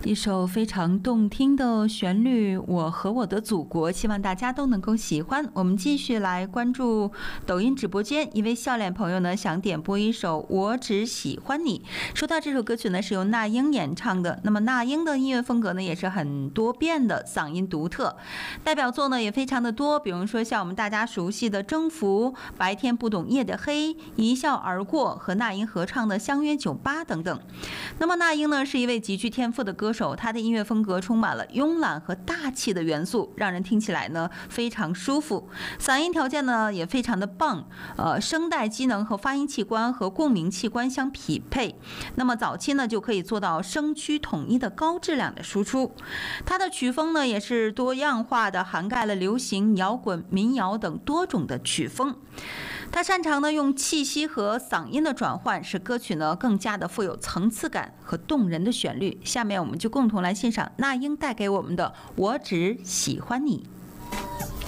一首非常动听的旋律，我和我的祖国，希望大家都能够喜欢。我们继续来关注抖音直播间，一位笑脸朋友呢想点播一首《我只喜欢你》。说到这首歌曲呢是由那英演唱的，那么那英的音乐风格呢也是很多变的，嗓音独特，代表作呢也非常的多，比如说像我们大家熟悉的《征服》、《白天不懂夜的黑》、《一笑而过》和那英合唱的《相约酒吧》等等。那么那英呢是一位极具天赋的歌手，他的音乐风格充满了慵懒和大气的元素，让人听起来呢非常舒服。嗓音条件呢也非常的棒，声带机能和发音器官和共鸣器官相匹配。那么早期呢就可以做到声区统一的高质量的输出。他的曲风呢也是多样化的，涵盖了流行、摇滚、民谣等多种的曲风。他擅长呢用气息和嗓音的转换，使歌曲呢更加的富有层次感和动人的旋律。下面我们就共同来欣赏那英带给我们的《我只喜欢你》。